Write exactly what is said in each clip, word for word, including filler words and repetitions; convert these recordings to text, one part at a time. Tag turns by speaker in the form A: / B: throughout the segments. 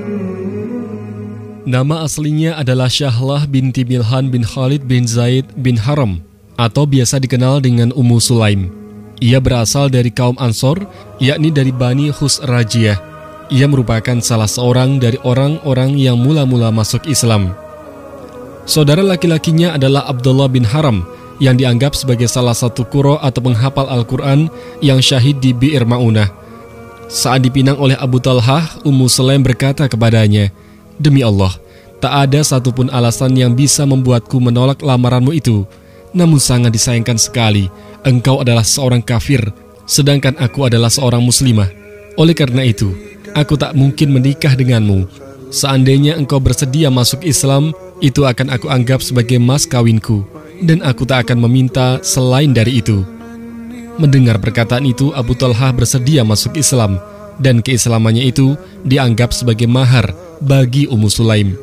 A: Nama aslinya adalah Syahlah binti Milhan bin Khalid bin Zaid bin Haram, atau biasa dikenal dengan Ummu Sulaim. Ia berasal dari kaum Ansor, yakni dari Bani Khusrajiyah. Ia merupakan salah seorang dari orang-orang yang mula-mula masuk Islam. Saudara laki-lakinya adalah Abdullah bin Haram, yang dianggap sebagai salah satu qurra atau penghafal Al-Quran yang syahid di Bi'r Ma'unah. Saat dipinang oleh Abu Talhah, Ummu Sulaim berkata kepadanya, "Demi Allah, tak ada satupun alasan yang bisa membuatku menolak lamaranmu itu. Namun sangat disayangkan sekali, engkau adalah seorang kafir, sedangkan aku adalah seorang muslimah. Oleh karena itu, aku tak mungkin menikah denganmu. Seandainya engkau bersedia masuk Islam, itu akan aku anggap sebagai mas kawinku, dan aku tak akan meminta selain dari itu." Mendengar perkataan itu, Abu Talhah bersedia masuk Islam, dan keislamannya itu dianggap sebagai mahar bagi Ummu Sulaim.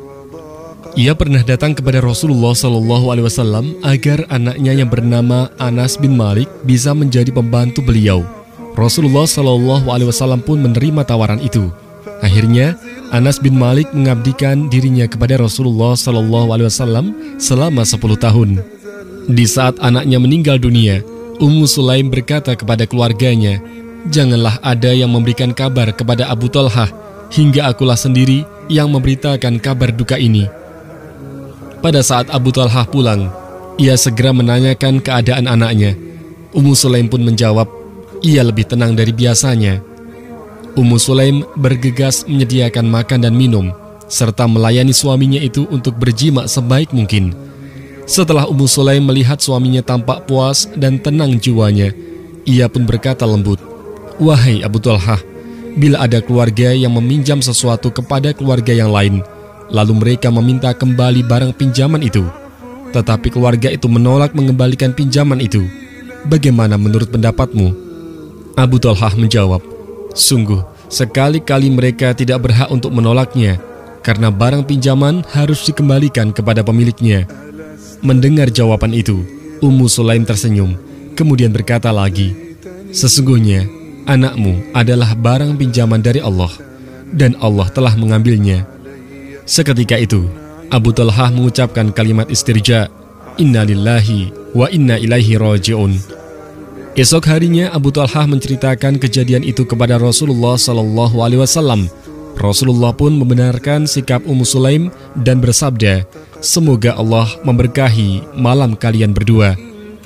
A: Ia pernah datang kepada Rasulullah shallallahu alaihi wasallam agar anaknya yang bernama Anas bin Malik bisa menjadi pembantu beliau. Rasulullah shallallahu alaihi wasallam pun menerima tawaran itu. Akhirnya, Anas bin Malik mengabdikan dirinya kepada Rasulullah shallallahu alaihi wasallam selama sepuluh tahun. Di saat anaknya meninggal dunia, Ummu Sulaim berkata kepada keluarganya, "Janganlah ada yang memberikan kabar kepada Abu Talhah, hingga akulah sendiri yang memberitakan kabar duka ini." Pada saat Abu Talhah pulang, ia segera menanyakan keadaan anaknya. Ummu Sulaim pun menjawab, "Ia lebih tenang dari biasanya." Ummu Sulaim bergegas menyediakan makan dan minum, serta melayani suaminya itu untuk berjima sebaik mungkin. Setelah Ummu Sulaim melihat suaminya tampak puas dan tenang jiwanya, ia pun berkata lembut, "Wahai Abu Talhah, bila ada keluarga yang meminjam sesuatu kepada keluarga yang lain, lalu mereka meminta kembali barang pinjaman itu, tetapi keluarga itu menolak mengembalikan pinjaman itu, bagaimana menurut pendapatmu?" Abu Talhah menjawab, "Sungguh, sekali-kali mereka tidak berhak untuk menolaknya, karena barang pinjaman harus dikembalikan kepada pemiliknya." Mendengar jawaban itu, Ummu Sulaim tersenyum, kemudian berkata lagi, "Sesungguhnya, anakmu adalah barang pinjaman dari Allah, dan Allah telah mengambilnya." Seketika itu, Abu Talhah mengucapkan kalimat istirja, "Inna lillahi wa inna ilaihi raji'un." Esok harinya, Abu Talhah menceritakan kejadian itu kepada Rasulullah shallallahu alaihi wasallam. Rasulullah pun membenarkan sikap Ummu Sulaim dan bersabda, "Semoga Allah memberkahi malam kalian berdua."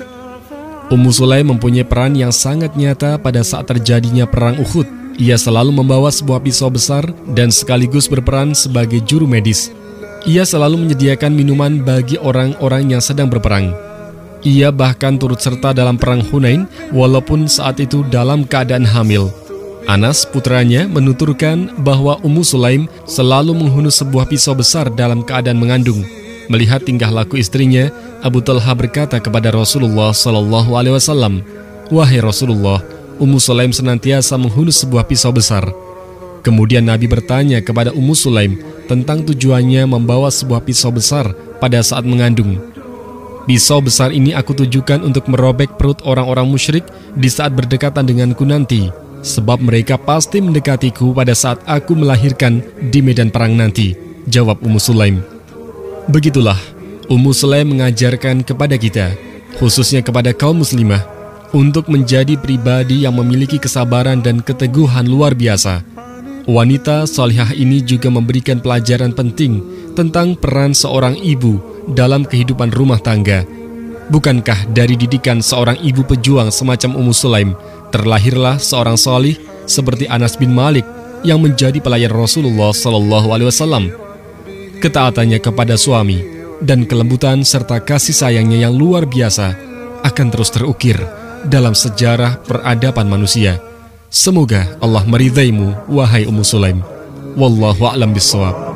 A: Ummu Sulaim mempunyai peran yang sangat nyata pada saat terjadinya perang Uhud. Ia selalu membawa sebuah pisau besar dan sekaligus berperan sebagai juru medis. Ia selalu menyediakan minuman bagi orang-orang yang sedang berperang. Ia bahkan turut serta dalam perang Hunain, walaupun saat itu dalam keadaan hamil. Anas, putranya, menuturkan bahwa Ummu Sulaim selalu menghunus sebuah pisau besar dalam keadaan mengandung. Melihat tingkah laku istrinya, Abu Talhah berkata kepada Rasulullah shallallahu alaihi wasallam, "Wahai Rasulullah, Ummu Sulaim senantiasa menghunus sebuah pisau besar." Kemudian Nabi bertanya kepada Ummu Sulaim tentang tujuannya membawa sebuah pisau besar pada saat mengandung. "Pisau besar ini aku tujukan untuk merobek perut orang-orang musyrik di saat berdekatan denganku nanti, sebab mereka pasti mendekatiku pada saat aku melahirkan di medan perang nanti," jawab Ummu Sulaim. Begitulah, Ummu Sulaim mengajarkan kepada kita, khususnya kepada kaum muslimah, untuk menjadi pribadi yang memiliki kesabaran dan keteguhan luar biasa. Wanita salihah ini juga memberikan pelajaran penting tentang peran seorang ibu dalam kehidupan rumah tangga. Bukankah dari didikan seorang ibu pejuang semacam Ummu Sulaim, terlahirlah seorang salih seperti Anas bin Malik yang menjadi pelayan Rasulullah shallallahu alaihi wasallam. Ketaatannya kepada suami dan kelembutan serta kasih sayangnya yang luar biasa akan terus terukir dalam sejarah peradaban manusia. Semoga Allah meridaimu, wahai Ummu Sulaim. Wallahu a'lam bishawab.